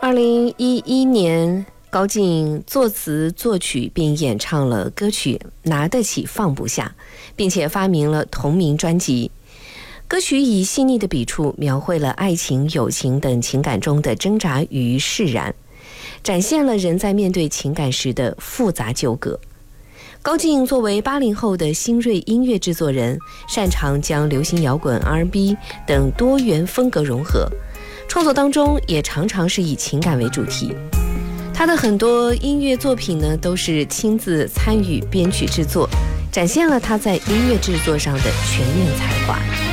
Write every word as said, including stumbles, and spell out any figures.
二零一一年，高进作词作曲并演唱了歌曲《拿得起放不下》，并且发明了同名专辑。歌曲以细腻的笔触描绘了爱情、友情等情感中的挣扎与释然，展现了人在面对情感时的复杂纠葛。高进作为八零后的新锐音乐制作人，擅长将流行摇滚、R and B 等多元风格融合，创作当中也常常是以情感为主题。他的很多音乐作品呢，都是亲自参与编曲制作，展现了他在音乐制作上的全面才华。